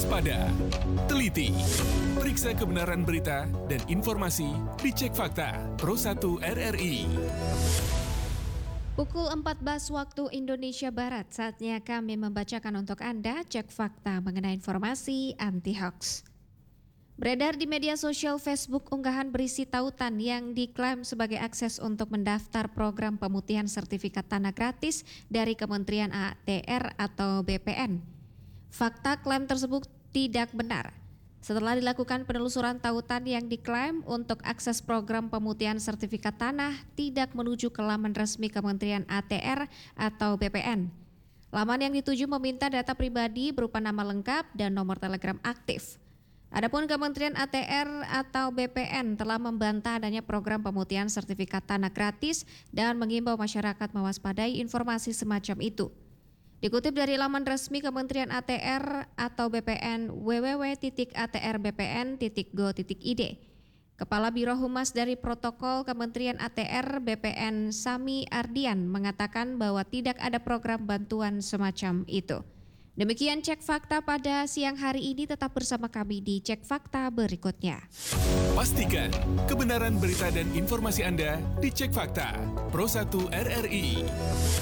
waspada, teliti, periksa kebenaran berita dan informasi di Cek Fakta Pro 1 RRI. Pukul 14 waktu Indonesia Barat, saatnya kami membacakan untuk Anda Cek Fakta mengenai informasi anti-hoax. Beredar di media sosial Facebook unggahan berisi tautan yang diklaim sebagai akses untuk mendaftar program pemutihan sertifikat tanah gratis dari Kementerian ATR atau BPN. Fakta klaim tersebut tidak benar. Setelah dilakukan penelusuran, tautan yang diklaim untuk akses program pemutihan sertifikat tanah tidak menuju ke laman resmi Kementerian ATR atau BPN. Laman yang dituju meminta data pribadi berupa nama lengkap dan nomor telegram aktif. Adapun Kementerian ATR atau BPN telah membantah adanya program pemutihan sertifikat tanah gratis dan mengimbau masyarakat mewaspadai informasi semacam itu. Dikutip dari laman resmi Kementerian ATR atau BPN www.atrbpn.go.id, Kepala Biro Humas dari Protokol Kementerian ATR BPN Sami Ardian mengatakan bahwa tidak ada program bantuan semacam itu. Demikian Cek Fakta pada siang hari ini, tetap bersama kami di Cek Fakta berikutnya. Pastikan kebenaran berita dan informasi Anda di Cek Fakta Pro 1 RRI.